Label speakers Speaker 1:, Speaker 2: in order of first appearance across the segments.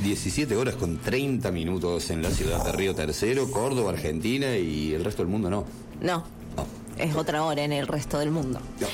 Speaker 1: 17 horas con 30 minutos en la ciudad de Río Tercero, Córdoba, Argentina, y el resto del mundo no.
Speaker 2: No. Es otra hora en el resto del mundo.
Speaker 1: No.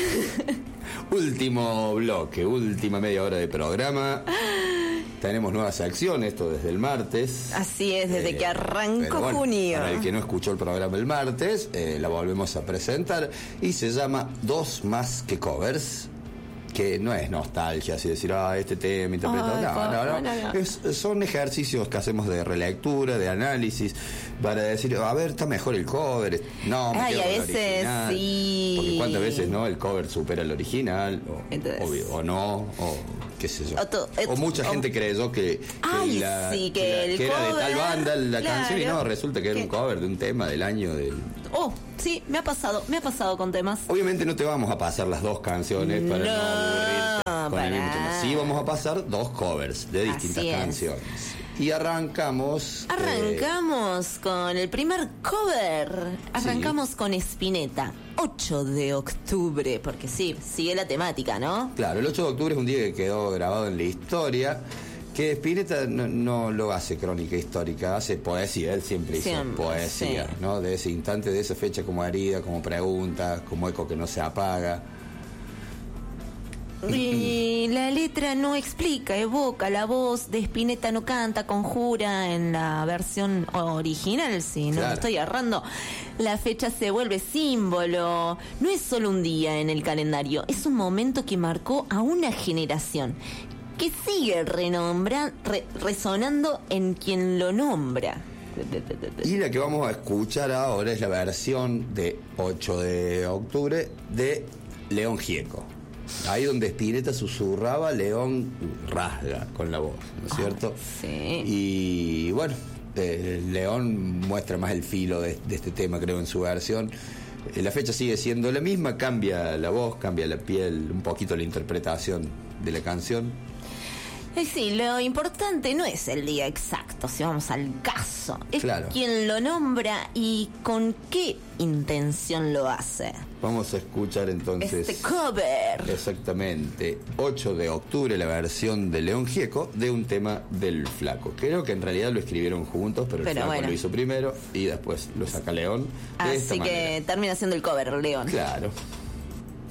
Speaker 1: Último bloque, última media hora de programa. Tenemos nueva sección, esto desde el martes.
Speaker 2: Así es, desde que arrancó junio.
Speaker 1: Para el que no escuchó el programa el martes, la volvemos a presentar y se llama Dos más que covers. Que no es nostalgia, así decir, este tema interpretado. No. Son ejercicios que hacemos de relectura, de análisis, para decir, a ver, está mejor el cover. No, me quedo
Speaker 2: a
Speaker 1: con el
Speaker 2: veces
Speaker 1: original.
Speaker 2: sí.
Speaker 1: Porque cuántas veces no el cover supera el original, o no, o qué sé yo. O mucha gente creyó que era de tal banda la canción, y no, resulta que era un cover de un tema del año del...
Speaker 2: Sí, me ha pasado con temas.
Speaker 1: Obviamente no te vamos a pasar las dos canciones para no aburrirte con el mismo tema. Sí, vamos a pasar dos covers de distintas canciones. Y arrancamos
Speaker 2: con el primer cover. Arrancamos con Spinetta, 8 de octubre, porque sí, sigue la temática, ¿no?
Speaker 1: Claro, el 8 de octubre es un día que quedó grabado en la historia. Que Spinetta no lo hace crónica histórica, hace poesía, él siempre hizo poesía, ¿no? De ese instante, de esa fecha, como herida, como pregunta, como eco que no se apaga.
Speaker 2: Y la letra no explica, evoca, la voz de Spinetta no canta, conjura en la versión original, si no me estoy errando. La fecha se vuelve símbolo, no es solo un día en el calendario, es un momento que marcó a una generación, que sigue resonando en quien lo nombra.
Speaker 1: Y la que vamos a escuchar ahora es la versión de 8 de octubre de León Gieco. Ahí donde Spinetta susurraba, León rasga con la voz, ¿no es cierto?
Speaker 2: Sí.
Speaker 1: Y bueno, León muestra más el filo de este tema, creo, en su versión. La fecha sigue siendo la misma, cambia la voz, cambia la piel, un poquito la interpretación de la canción.
Speaker 2: Sí, lo importante no es el día exacto, si vamos al caso. Es quien lo nombra y con qué intención lo hace.
Speaker 1: Vamos a escuchar entonces
Speaker 2: este cover.
Speaker 1: Exactamente, 8 de octubre, la versión de León Gieco de un tema del Flaco. Creo que en realidad lo escribieron juntos, pero el Flaco lo hizo primero y después lo saca León.
Speaker 2: Así que termina siendo el cover, León.
Speaker 1: Claro.